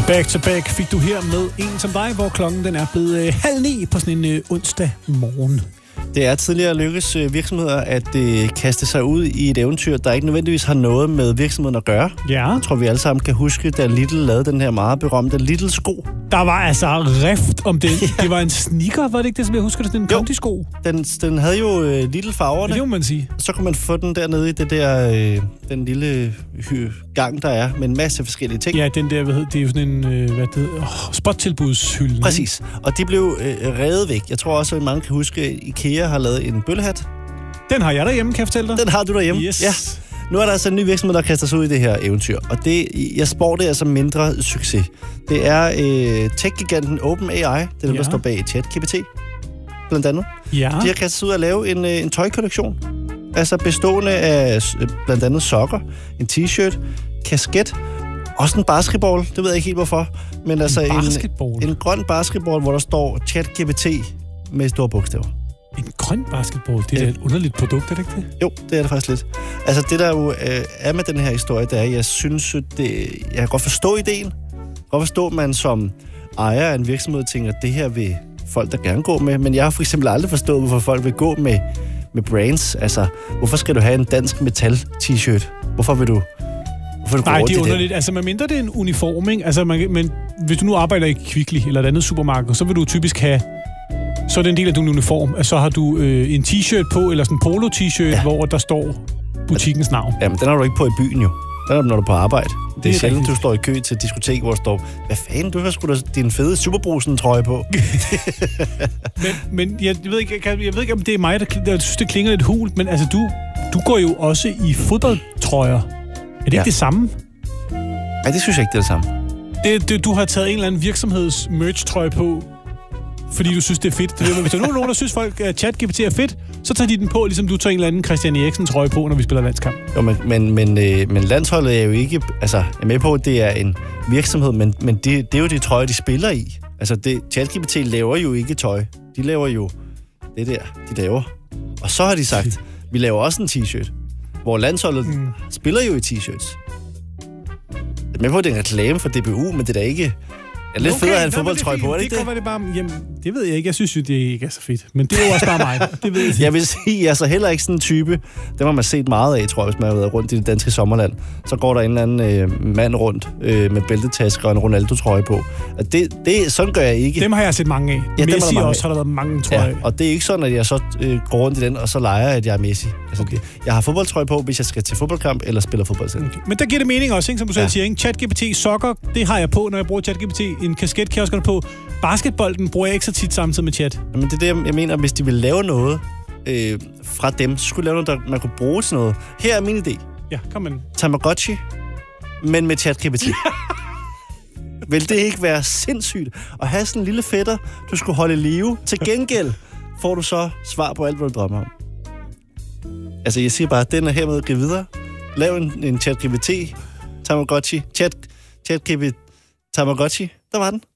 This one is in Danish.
Back to back fik du her med en som dig, hvor klokken den er blevet 8:30 på sådan en onsdag morgen. Det er tidligere lykkes virksomheder at kaste sig ud i et eventyr, der ikke nødvendigvis har noget med virksomheden at gøre. Ja. Jeg tror, vi alle sammen kan huske, da Lidl lavede den her meget berømte Lidl-sko. Der var altså rift om det. Ja. Det var en sneaker, var det ikke det, som jeg husker? Det sådan en kondisko. Den havde jo Lidl-farverne. Det må man sige. Så kunne man få den dernede i det der, den lille gang, der er, med en masse forskellige ting. Ja, den der, det er jo sådan en spottilbudshylde. Præcis. Og de blev revet væk. Jeg tror også, at mange kan huske, at IKEA har lavet en bøllehat. Den har jeg derhjemme, kan jeg fortælle dig. Den har du derhjemme? Yes. Ja. Nu er der altså en ny virksomhed, der kaster sig ud i det her eventyr. Og jeg spår det altså mindre succes. Det er tech-giganten OpenAI, det der står bag ChatGPT, blandt andet. Ja. De har kastet sig ud at lave en tøjkollektion. Altså bestående af blandt andet sokker, en t-shirt, kasket, også en basketball. Det ved jeg ikke helt hvorfor. Men altså en grøn basketball, hvor der står ChatGPT med store bogstaver. En grøn basketball? Det er et underligt produkt, er det ikke det? Jo, det er det faktisk lidt. Altså det, der jo er med den her historie, det er, jeg synes, jeg kan godt forstå ideen. Jeg kan godt forstå, at man som ejer af en virksomhed tænker, at det her vil folk, der gerne gå med. Men jeg har for eksempel aldrig forstået, hvorfor folk vil gå med brands. Altså, hvorfor skal du have en dansk metal-t-shirt? Hvorfor vil du Nej, det er underligt. Altså, medmindre det er en uniform, ikke? Altså, men hvis du nu arbejder i Kvickly eller et andet supermarked, så vil du typisk have... Så er det en del af din uniform, at så har du en t-shirt på, eller sådan en polo-t-shirt, hvor der står butikkens navn. Jamen, den har du ikke på i byen jo. Den er når du er på arbejde. Det er sjældent, du står i kø til diskotek, hvor der står, hvad fanden, du har sgu da din fede Superbrusen-trøje på. men jeg ved ikke, om det er mig, der synes, det klinger lidt hult, men altså, du går jo også i fodboldtrøjer. Er det ikke det samme? Nej, det synes jeg ikke, det er det samme. Du har taget en eller anden virksomheds merch-trøje på, fordi du synes, det er fedt. Hvis der er nogen, der synes, at ChatGPT er fedt, så tager de den på, ligesom du tager en eller anden Christian Eriksen-trøje på, når vi spiller landskamp. Jo, men landsholdet er jo ikke... Altså, jeg er med på, at det er en virksomhed, men det er jo de trøjer, de spiller i. Altså, ChatGPT laver jo ikke tøj. De laver jo det der, de laver. Og så har de sagt, vi laver også en t-shirt, hvor landsholdet spiller jo i t-shirts. Jeg er med på, at det er en reklame for DBU, men det er da ikke... Det er lidt fedt at have en fodboldtrøje på, er det ikke det? Det bare, jamen, det ved jeg ikke. Jeg synes jo, det ikke er så fedt. Men det er jo også bare mig. Det ved jeg vil sige, jeg er så heller ikke sådan en type. Det har man set meget af, tror jeg, hvis man har været rundt i det danske sommerland. Så går der en eller anden mand rundt med bæltetasker og en Ronaldo-trøje på. Og sådan gør jeg ikke. Dem har jeg set mange af. Ja, Messi også har der været mange trøjer. Ja, og det er ikke sådan, at jeg så går rundt i den, og så leger, at jeg er Messi. Altså, jeg har fodboldtrøje på, hvis jeg skal til fodboldkamp eller spiller fodbold selv. Okay. Men der giver det mening også, ikke, som du selv siger. Ikke? ChatGPT sokker, det har jeg på, når jeg bruger ChatGPT. En kasket kan jeg også på. Basketbolden bruger jeg ikke så tit samtidig med chat. Men det er det, jeg mener, hvis de vil lave noget fra dem, så skulle lave noget, der man kunne bruge til noget. Her er min idé. Ja, kom med den. Tamagotchi, men med ChatGPT. Vil det ikke være sindssygt at have sådan en lille fætter, du skulle holde i live? Til gengæld får du så svar på alt, hvad du drømmer om. Altså, jeg siger bare, at den er hermed at give videre. Lav en ChatGPT, Tamagotchi, ChatGPT, Tamagotchi. Der var den.